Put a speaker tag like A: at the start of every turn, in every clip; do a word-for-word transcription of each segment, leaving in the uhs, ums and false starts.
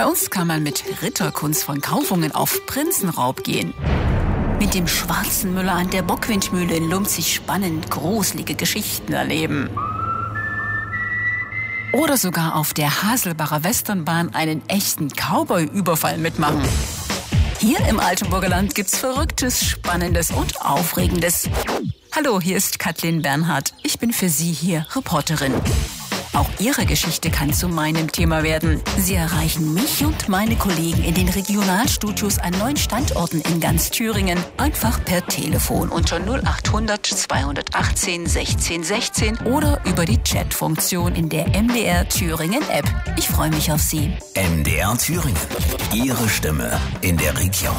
A: Bei uns kann man mit Ritterkunst von Kaufungen auf Prinzenraub gehen. Mit dem schwarzen Müller an der Bockwindmühle in Lumpzig spannend gruselige Geschichten erleben. Oder sogar auf der Haselbacher Westernbahn einen echten Cowboy-Überfall mitmachen. Hier im Altenburger Land gibt's Verrücktes, Spannendes und Aufregendes. Hallo, hier ist Kathleen Bernhardt. Ich bin für Sie hier Reporterin. Auch Ihre Geschichte kann zu meinem Thema werden. Sie erreichen mich und meine Kollegen in den Regionalstudios an neun Standorten in ganz Thüringen einfach per Telefon unter null acht hundert zweihundertachtzehn sechzehn sechzehn oder über die Chatfunktion in der M D R Thüringen App. Ich freue mich auf Sie.
B: M D R Thüringen. Ihre Stimme in der Region.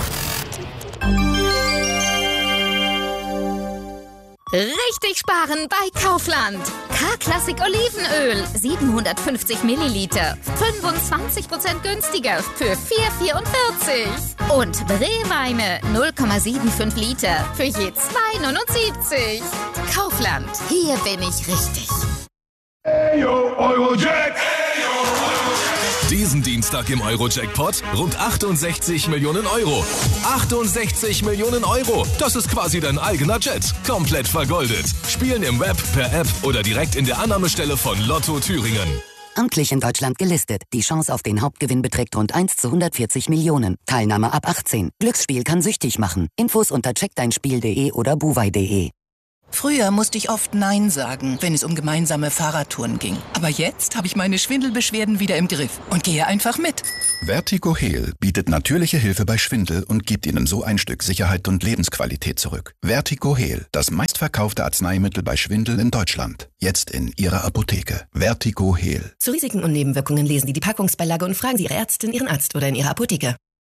C: Richtig sparen bei Kaufland. K-Klassik Olivenöl, siebenhundertfünfzig Milliliter, fünfundzwanzig Prozent günstiger für vier Komma vierundvierzig. Und Brewweine, null Komma fünfundsiebzig Liter für je zwei Komma neunundsiebzig. Kaufland, hier bin ich richtig.
D: Eyo, Eurojack!
E: Diesen Dienstag im Euro-Jackpot rund achtundsechzig Millionen Euro. achtundsechzig Millionen Euro. Das ist quasi dein eigener Jet. Komplett vergoldet. Spielen im Web, per App oder direkt in der Annahmestelle von Lotto Thüringen.
F: Amtlich in Deutschland gelistet. Die Chance auf den Hauptgewinn beträgt rund eins zu hundertvierzig Millionen. Teilnahme ab achtzehn. Glücksspiel kann süchtig machen. Infos unter check dein spiel punkt de oder buwei punkt de.
G: Früher musste ich oft Nein sagen, wenn es um gemeinsame Fahrradtouren ging. Aber jetzt habe ich meine Schwindelbeschwerden wieder im Griff und gehe einfach mit.
H: Vertigo Heal bietet natürliche Hilfe bei Schwindel und gibt Ihnen so ein Stück Sicherheit und Lebensqualität zurück. Vertigo Heal, das meistverkaufte Arzneimittel bei Schwindel in Deutschland. Jetzt in Ihrer Apotheke. Vertigo Heal.
I: Zu Risiken und Nebenwirkungen lesen Sie die Packungsbeilage und fragen Sie Ihre Ärztin, Ihren Arzt oder in Ihrer Apotheke.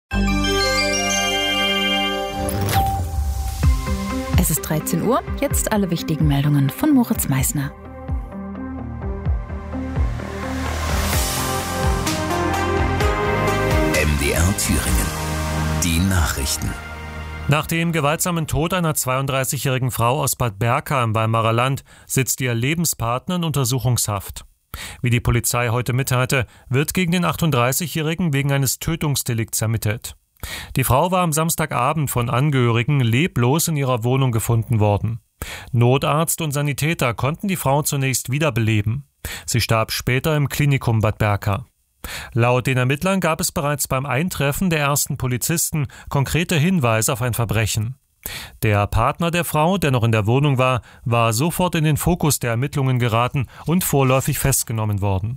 J: Es ist dreizehn Uhr, jetzt alle wichtigen Meldungen von Moritz Meissner.
B: M D R Thüringen. Die Nachrichten.
K: Nach dem gewaltsamen Tod einer zweiunddreißigjährigen Frau aus Bad Berka im Weimarer Land sitzt ihr Lebenspartner in Untersuchungshaft. Wie die Polizei heute mitteilte, wird gegen den achtunddreißigjährigen wegen eines Tötungsdelikts ermittelt. Die Frau war am Samstagabend von Angehörigen leblos in ihrer Wohnung gefunden worden. Notarzt und Sanitäter konnten die Frau zunächst wiederbeleben. Sie starb später im Klinikum Bad Berka. Laut den Ermittlern gab es bereits beim Eintreffen der ersten Polizisten konkrete Hinweise auf ein Verbrechen. Der Partner der Frau, der noch in der Wohnung war, war sofort in den Fokus der Ermittlungen geraten und vorläufig festgenommen worden.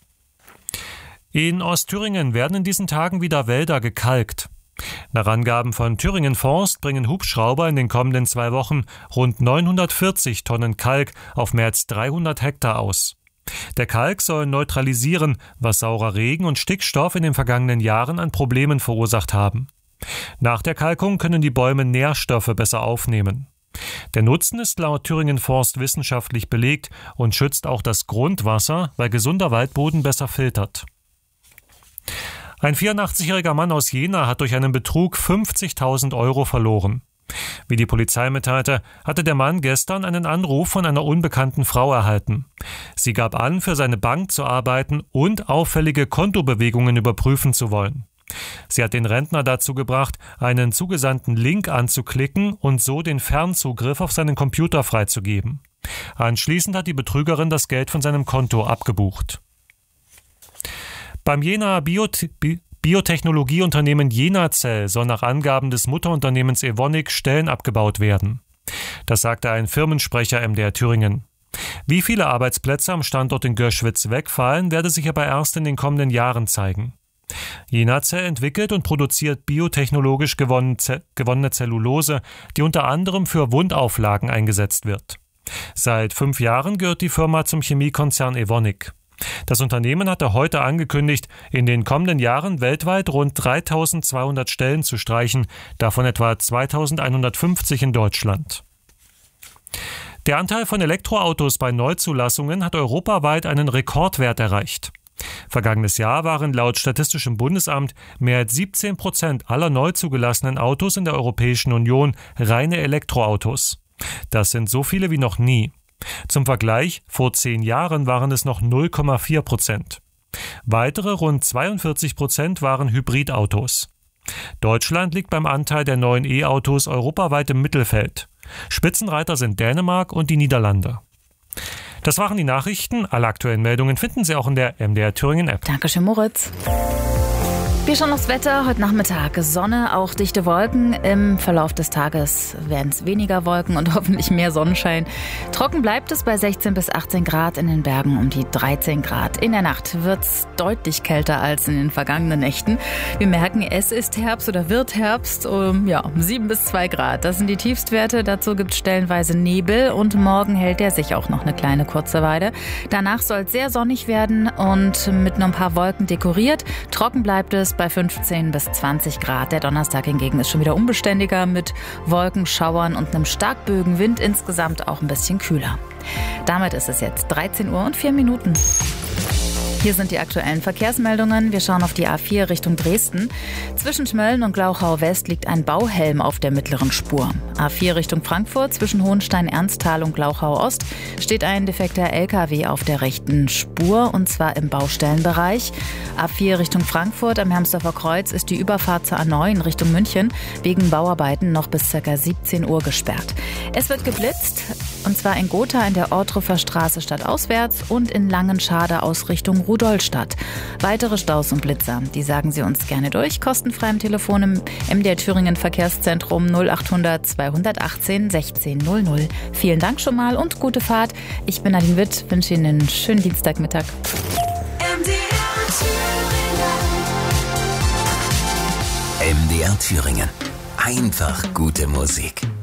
K: In Ostthüringen werden in diesen Tagen wieder Wälder gekalkt. Nach Angaben von Thüringen Forst bringen Hubschrauber in den kommenden zwei Wochen rund neunhundertvierzig Tonnen Kalk auf mehr als dreihundert Hektar aus. Der Kalk soll neutralisieren, was saurer Regen und Stickstoff in den vergangenen Jahren an Problemen verursacht haben. Nach der Kalkung können die Bäume Nährstoffe besser aufnehmen. Der Nutzen ist laut Thüringen Forst wissenschaftlich belegt und schützt auch das Grundwasser, weil gesunder Waldboden besser filtert. Ein vierundachtzigjähriger Mann aus Jena hat durch einen Betrug fünfzigtausend Euro verloren. Wie die Polizei mitteilte, hatte der Mann gestern einen Anruf von einer unbekannten Frau erhalten. Sie gab an, für seine Bank zu arbeiten und auffällige Kontobewegungen überprüfen zu wollen. Sie hat den Rentner dazu gebracht, einen zugesandten Link anzuklicken und so den Fernzugriff auf seinen Computer freizugeben. Anschließend hat die Betrügerin das Geld von seinem Konto abgebucht. Beim Jenaer Biot- Bi- Biotechnologieunternehmen Jenacell soll nach Angaben des Mutterunternehmens Evonik Stellen abgebaut werden. Das sagte ein Firmensprecher M D R Thüringen. Wie viele Arbeitsplätze am Standort in Göschwitz wegfallen, werde sich aber erst in den kommenden Jahren zeigen. Jenacell entwickelt und produziert biotechnologisch gewonnene Zellulose, die unter anderem für Wundauflagen eingesetzt wird. Seit fünf Jahren gehört die Firma zum Chemiekonzern Evonik. Das Unternehmen hatte heute angekündigt, in den kommenden Jahren weltweit rund dreitausendzweihundert Stellen zu streichen, davon etwa zweitausendeinhundertfünfzig in Deutschland. Der Anteil von Elektroautos bei Neuzulassungen hat europaweit einen Rekordwert erreicht. Vergangenes Jahr waren laut Statistischem Bundesamt mehr als siebzehn Prozent aller neu zugelassenen Autos in der Europäischen Union reine Elektroautos. Das sind so viele wie noch nie. Zum Vergleich, vor zehn Jahren waren es noch null Komma vier Prozent. Weitere rund zweiundvierzig Prozent waren Hybridautos. Deutschland liegt beim Anteil der neuen E-Autos europaweit im Mittelfeld. Spitzenreiter sind Dänemark und die Niederlande. Das waren die Nachrichten. Alle aktuellen Meldungen finden Sie auch in der M D R Thüringen App.
J: Dankeschön, Moritz. Wir schauen aufs Wetter. Heute Nachmittag Sonne, auch dichte Wolken. Im Verlauf des Tages werden es weniger Wolken und hoffentlich mehr Sonnenschein. Trocken bleibt es bei sechzehn bis achtzehn Grad, in den Bergen um die dreizehn Grad. In der Nacht wird es deutlich kälter als in den vergangenen Nächten. Wir merken, es ist Herbst oder wird Herbst. Um, ja, sieben bis zwei Grad. Das sind die Tiefstwerte. Dazu gibt es stellenweise Nebel und morgen hält er sich auch noch eine kleine kurze Weile. Danach soll es sehr sonnig werden und mit nur ein paar Wolken dekoriert. Trocken bleibt es bei fünfzehn bis zwanzig Grad. Der Donnerstag hingegen ist schon wieder unbeständiger mit Wolken, Schauern und einem starkböigen Wind. Insgesamt auch ein bisschen kühler. Damit ist es jetzt dreizehn Uhr und vier Minuten. Hier sind die aktuellen Verkehrsmeldungen. Wir schauen auf die A vier Richtung Dresden. Zwischen Schmölln und Glauchau West liegt ein Bauhelm auf der mittleren Spur. A vier Richtung Frankfurt zwischen Hohenstein-Ernsthal und Glauchau Ost steht ein defekter L K W auf der rechten Spur, und zwar im Baustellenbereich. A vier Richtung Frankfurt am Hermsdorfer Kreuz ist die Überfahrt zur A neun Richtung München wegen Bauarbeiten noch bis ca. siebzehn Uhr gesperrt. Es wird geblitzt, und zwar in Gotha in der Ortruffer Straße stadtauswärts und in Langenschade aus Richtung Rudolstadt. Weitere Staus und Blitzer, die sagen Sie uns gerne durch. Kostenfrei am Telefon im M D R Thüringen Verkehrszentrum null achthundert zweihundertachtzehn sechzehn null null. Vielen Dank schon mal und gute Fahrt. Ich bin Nadine Witt, wünsche Ihnen einen schönen Dienstagmittag.
B: M D R Thüringen. M D R Thüringen. Einfach gute Musik.